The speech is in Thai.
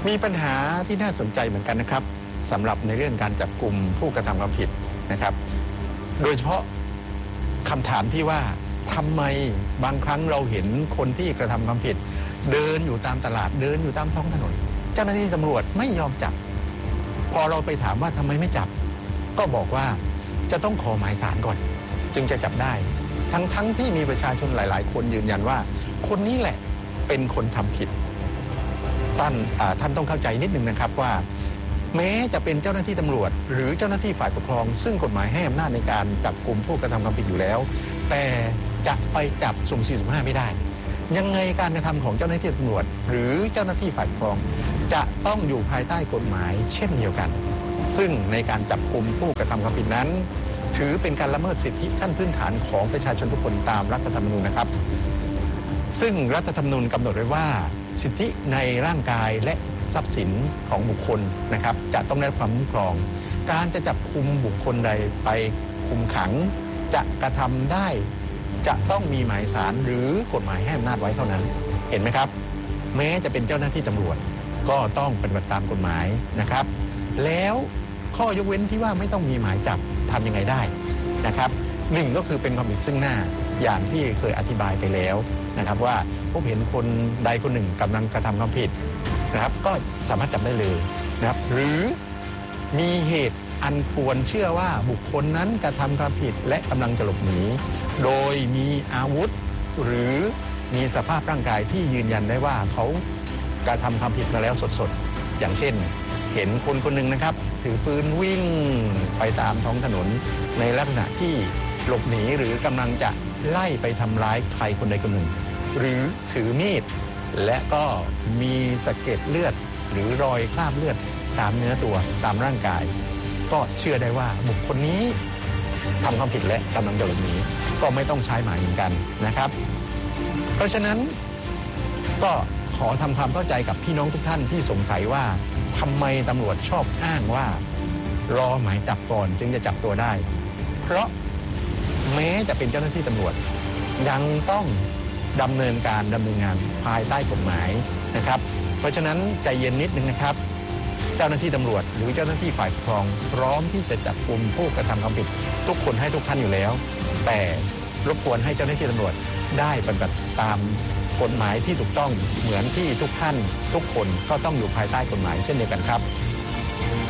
มีปัญหาที่น่าสนใจเหมือนกันนะครับสำหรับในเรื่องการจับกุมผู้กระทำความผิดนะครับโดยเฉพาะคำถามที่ว่าทำไมบางครั้งเราเห็นคนที่กระทำความผิดเดินอยู่ตามตลาดเดินอยู่ตามท้องถนนเจ้าหน้าที่ตำรวจไม่ยอมจับพอเราไปถามว่าทำไมไม่จับก็บอกว่าจะต้องขอหมายศาลก่อนจึงจะจับได้ทั้งที่มีประชาชนหลายๆคนยืนยันว่าคนนี้แหละเป็นคนทำผิดท่านต้องเข้าใจนิดนึงนะครับว่าแม้จะเป็นเจ้าหน้าที่ตำรวจหรือเจ้าหน้าที่ฝ่ายปกครองซึ่งกฎหมายให้อำนาจในการจับกุมผู้กระทำความผิดอยู่แล้วแต่จะไปจับสุ่ม4-5ไม่ได้ยังไงการกระทำของเจ้าหน้าที่ตำรวจหรือเจ้าหน้าที่ฝ่ายปกครองจะต้องอยู่ภายใต้กฎหมายเช่นเดียวกันซึ่งในการจับกุมผู้กระทำความผิดนั้นถือเป็นการละเมิดสิทธิขั้นพื้นฐานของประชาชนทุกคนตามรัฐธรรมนูญนะครับซึ่งรัฐธรรมนูญกำหนดไว้ว่าสิทธิในร่างกายและทรัพย์สินของบุคคลนะครับจะต้องได้รับความคุ้มครองการจะจับกุมบุคคลใดไปคุมขังจะกระทำได้จะต้องมีหมายศาลหรือกฎหมายให้อำนาจไว้เท่านั้นเห็นไหมครับแม้จะเป็นเจ้าหน้าที่ตำรวจก็ต้องปฏิบัติตามกฎหมายนะครับแล้วข้อยกเว้นที่ว่าไม่ต้องมีหมายจับทำยังไงได้นะครับหนึ่งก็คือเป็นความผิดซึ่งหน้าอย่างที่เคยอธิบายไปแล้วนะครับว่าพบเห็นคนใดคนหนึ่งกำลังกระทำความผิดนะครับก็สามารถจับได้เลยนะครับหรือมีเหตุอันควรเชื่อว่าบุคคลนั้นกระทำความผิดและกำลังจะหลบหนีโดยมีอาวุธหรือมีสภาพร่างกายที่ยืนยันได้ว่าเขากระทำความผิดมาแล้วสดๆอย่างเช่นเห็นคนคนหนึ่งนะครับถือปืนวิ่งไปตามท้องถนนในลักษณะที่หลบหนีหรือกำลังจะไล่ไปทำร้ายใครคนใดคนหนึ่งหรือถือมีดและก็มีสะเก็ดเลือดหรือรอยคราบเลือดตามเนื้อตัวตามร่างกายก็เชื่อได้ว่าบุคคลนี้ทำความผิดและกำลังจะหลบหนีก็ไม่ต้องใช้หมายเหมือนกันนะครับเพราะฉะนั้นก็ขอทำความเข้าใจกับพี่น้องทุกท่านที่สงสัยว่าทำไมตำรวจชอบอ้างว่ารอหมายจับก่อนจึงจะจับตัวได้เพราะแม้จะเป็นเจ้าหน้าที่ตำรวจยังต้องดำเนินงานภายใต้กฎหมายนะครับเพราะฉะนั้นใจเย็นนิดนึงนะครับเจ้าหน้าที่ตำรวจหรือเจ้าหน้าที่ฝ่ายปกครองพร้อมที่จะจับกุมผู้กระทำความผิดทุกคนให้ทุกท่านอยู่แล้วแต่รบกวนให้เจ้าหน้าที่ตำรวจได้ปฏิบัติตามกฎหมายที่ถูกต้องเหมือนที่ทุกท่านทุกคนก็ต้องอยู่ภายใต้กฎหมายเช่นเดียวกันครับ